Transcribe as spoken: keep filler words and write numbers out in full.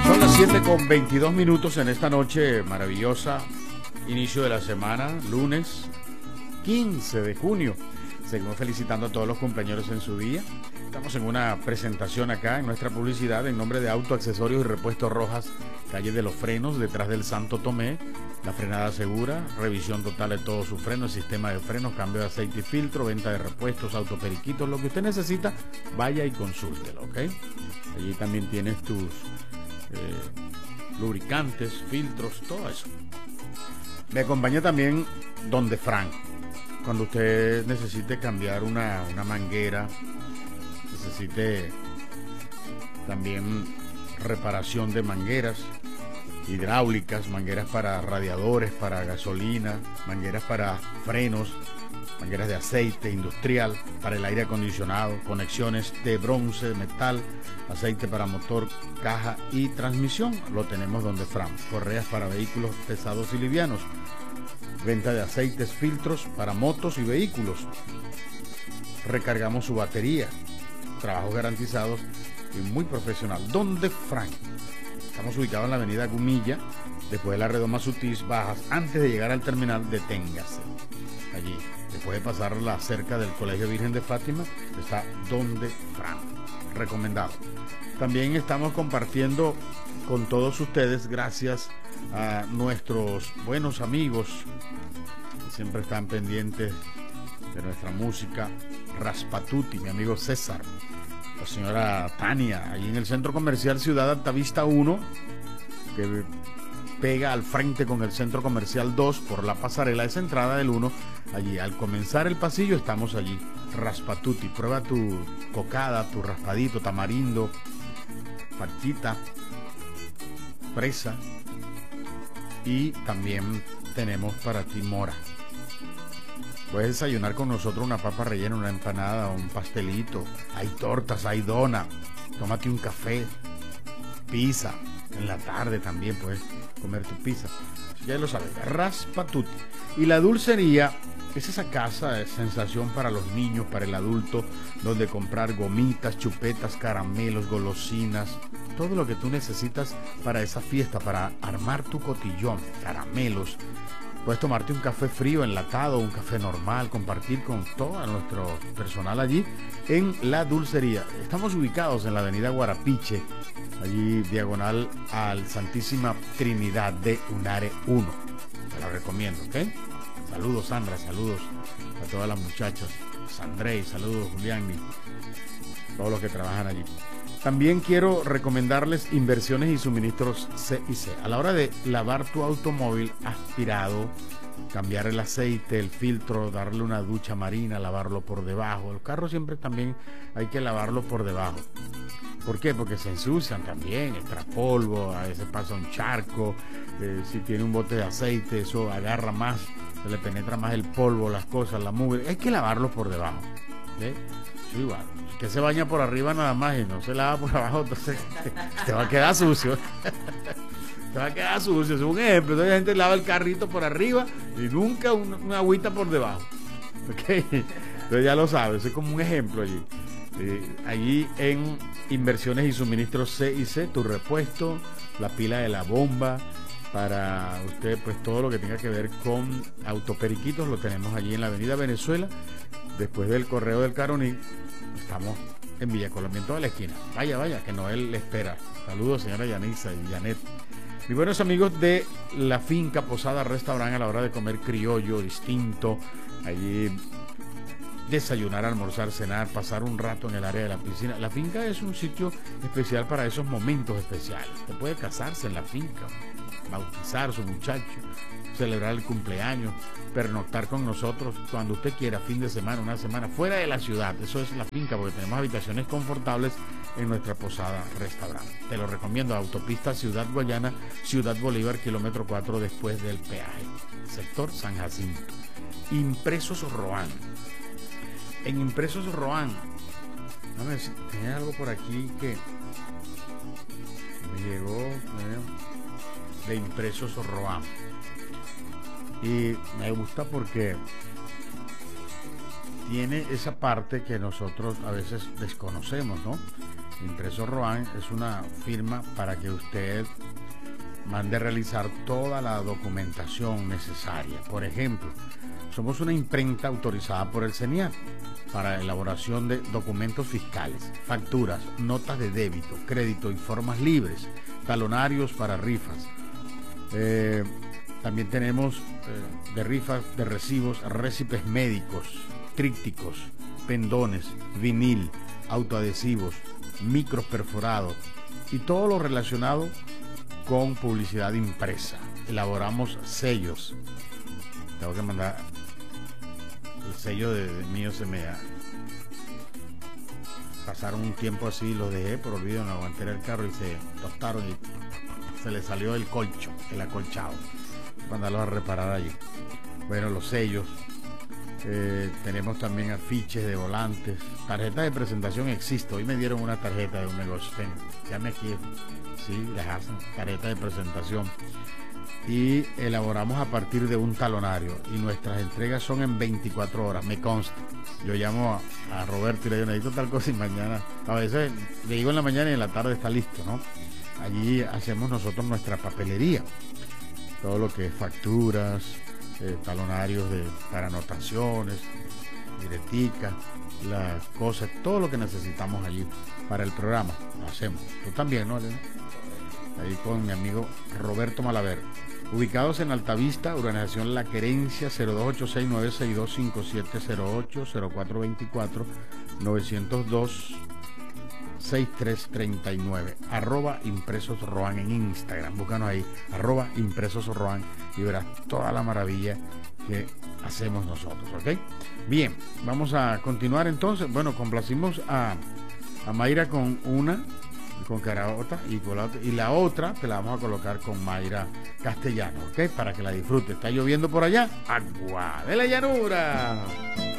Son las siete con veintidós minutos en esta noche maravillosa, inicio de la semana, lunes quince de junio. Seguimos felicitando a todos los cumpleaños en su día. Estamos en una presentación acá en nuestra publicidad en nombre de Auto Accesorios y Repuestos Rojas, calle de los Frenos, detrás del Santo Tomé. La frenada segura, revisión total de todos sus frenos, sistema de frenos, cambio de aceite y filtro, venta de repuestos, autoperiquitos, lo que usted necesita, vaya y consúltelo, ¿ok? Allí también tienes tus eh, lubricantes, filtros, todo eso. Me acompaña también Don de Frank. Cuando usted necesite cambiar una, una manguera, necesite también reparación de mangueras hidráulicas, mangueras para radiadores, para gasolina, mangueras para frenos, mangueras de aceite industrial, para el aire acondicionado, conexiones de bronce, metal, aceite para motor, caja y transmisión, lo tenemos donde Fran. Correas para vehículos pesados y livianos, venta de aceites, filtros para motos y vehículos, recargamos su batería, trabajos garantizados y muy profesional. Donde Frank. Estamos ubicados en la avenida Gumilla, después de la redoma Sutis, bajas, antes de llegar al terminal, deténgase. Allí, después de pasar la cerca del Colegio Virgen de Fátima, está Donde Frank. Recomendado. También estamos compartiendo con todos ustedes, gracias a nuestros buenos amigos que siempre están pendientes de nuestra música, Raspatuti, mi amigo César, la señora Tania, allí en el Centro Comercial Ciudad Altavista uno, que pega al frente con el Centro Comercial dos por la pasarela, esa entrada del uno, allí al comenzar el pasillo estamos allí. Raspatuti, prueba tu cocada, tu raspadito, tamarindo, parchita, fresa, y también tenemos para ti mora. Puedes desayunar con nosotros una papa rellena, una empanada, un pastelito, hay tortas, hay dona, tómate un café, pizza, en la tarde también puedes comer tu pizza, ya lo sabes, Raspatuti. Y la dulcería es esa casa de sensación para los niños, para el adulto, donde comprar gomitas, chupetas, caramelos, golosinas, todo lo que tú necesitas para esa fiesta, para armar tu cotillón, caramelos. Puedes tomarte un café frío, enlatado, un café normal, compartir con todo nuestro personal allí en la dulcería. Estamos ubicados en la avenida Guarapiche, allí diagonal al Santísima Trinidad de Unare uno. Te lo recomiendo, ¿ok? Saludos Sandra, saludos a todas las muchachas, Sandrey, saludos Julián y todos los que trabajan allí. También quiero recomendarles Inversiones y Suministros C y C. A la hora de lavar tu automóvil aspirado, cambiar el aceite, el filtro, darle una ducha marina, lavarlo por debajo. El carro siempre también hay que lavarlo por debajo. ¿Por qué? Porque se ensucian también, entra polvo, a veces pasa un charco, eh, si tiene un bote de aceite, eso agarra más, se le penetra más el polvo, las cosas, la mugre. Hay que lavarlo por debajo. ¿Ve? Sí, igual. Que se baña por arriba nada más y no se lava por abajo, entonces te va a quedar sucio. Te va a quedar sucio, es un ejemplo. Entonces la gente lava el carrito por arriba y nunca una, una agüita por debajo. ¿Okay? Entonces ya lo sabes, es como un ejemplo allí. Eh, allí en Inversiones y Suministros C y C, tu repuesto, la pila de la bomba, para usted, pues todo lo que tenga que ver con autoperiquitos, lo tenemos allí en la avenida Venezuela, después del Correo del Caroní. Estamos en Villa Colombia, en toda la esquina. Vaya, vaya, que Noel le espera. Saludos, señora Yanisa y Janet. Mis buenos amigos de la finca Posada Restaurante, a la hora de comer criollo, distinto, allí desayunar, almorzar, cenar, pasar un rato en el área de la piscina. La finca es un sitio especial para esos momentos especiales. Usted puede casarse en la finca, bautizar a su muchacho, celebrar el cumpleaños, pernoctar con nosotros cuando usted quiera, fin de semana, una semana, fuera de la ciudad. Eso es la finca, porque tenemos habitaciones confortables en nuestra Posada Restaurante. Te lo recomiendo, autopista Ciudad Guayana, Ciudad Bolívar, kilómetro cuatro después del peaje, sector San Jacinto. Impresos Roan. En Impresos Roan, a ver si tenía algo por aquí que me llegó, ¿eh? De Impresos Roan. Y me gusta porque tiene esa parte que nosotros a veces desconocemos, ¿no? Impresos Roan es una firma para que usted mande a realizar toda la documentación necesaria. Por ejemplo, somos una imprenta autorizada por el CENIAT para elaboración de documentos fiscales, facturas, notas de débito, crédito y formas libres, talonarios para rifas. Eh, también tenemos eh, de rifas de recibos, récipes médicos, trípticos, pendones, vinil, autoadhesivos, micros perforados y todo lo relacionado con publicidad impresa. Elaboramos sellos. Tengo que mandar el sello de, de mío, se me ha... pasaron un tiempo así, los dejé por olvido en la guantera del carro y se tostaron y se le salió el colcho, el acolchado. Mandarlos a reparar allí. Bueno, los sellos. Eh, tenemos también afiches de volantes, tarjetas de presentación existe. Hoy me dieron una tarjeta de un negocio. Ten, llame aquí, sí, les hacen tarjeta de presentación. Y elaboramos a partir de un talonario. Y nuestras entregas son en veinticuatro horas, me consta. Yo llamo a, a Roberto y le digo, necesito tal cosa y mañana. A veces le digo en la mañana y en la tarde está listo, ¿no? Allí hacemos nosotros nuestra papelería. Todo lo que es facturas, Eh, talonarios de, para anotaciones, directicas, las cosas, todo lo que necesitamos allí para el programa, lo hacemos. Tú también, ¿no, Elena? Ahí con mi amigo Roberto Malaver. Ubicados en Altavista, urbanización La Querencia, cero dos ocho seis nueve seis dos cinco siete cero ocho, cero cuatro dos cuatro nueve cero dos seis tres tres nueve, arroba Impresos Roan en Instagram, búscanos ahí, arroba Impresos Roan, y verás toda la maravilla que hacemos nosotros, ¿ok? Bien, vamos a continuar entonces. Bueno, complacimos a, a Mayra con una, con Caraota, y, con la, y la otra te la vamos a colocar con Mayra Castellano, ¿ok? Para que la disfrute. ¿Está lloviendo por allá? ¡Agua de la llanura!